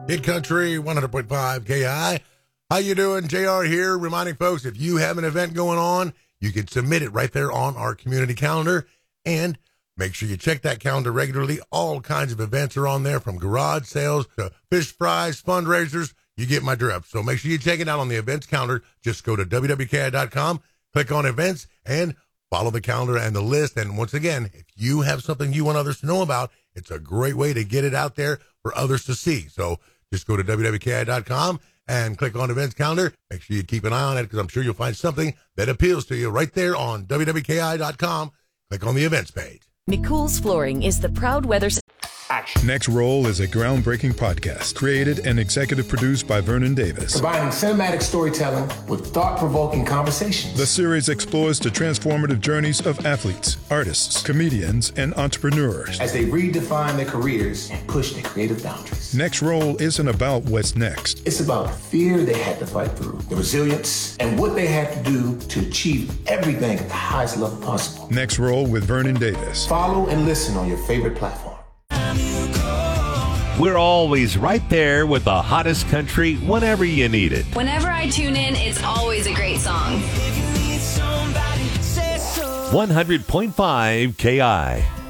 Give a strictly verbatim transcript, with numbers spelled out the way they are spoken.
Hit Country one hundred point five K I. How you doing? J R here, reminding folks, if you have an event going on, you can submit it right there on our community calendar, and make sure you check that calendar regularly. All kinds of events are on there, from garage sales to fish fries, fundraisers. You get my drift. So make sure you check it out on the events calendar. Just go to W W K I dot com, click on events, and follow the calendar and the list. And once again, if you have something you want others to know about, it's a great way to get it out there for others to see. So just go to W W K I dot com and click on events calendar. Make sure you keep an eye on it, because I'm sure you'll find something that appeals to you right there on W W K I dot com. Click on the events page. McCool's Flooring is the proud weather... Action. Next Roll is a groundbreaking podcast created and executive produced by Vernon Davis. Combining cinematic storytelling with thought-provoking conversations. The series explores the transformative journeys of athletes, artists, comedians, and entrepreneurs as they redefine their careers and push their creative boundaries. Next Roll isn't about what's next. It's about the fear they had to fight through, the resilience, and what they had to do to achieve everything at the highest level possible. Next Roll with Vernon Davis. Follow and listen on your favorite platform. We're always right there with the hottest country whenever you need it. Whenever I tune in, it's always a great song. one hundred point five K I.